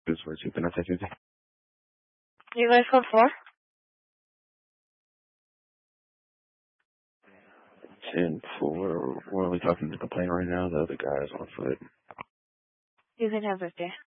You guys code for? 10-4. Where are we talking to the plane right now? The other guy's on foot. You can have 50.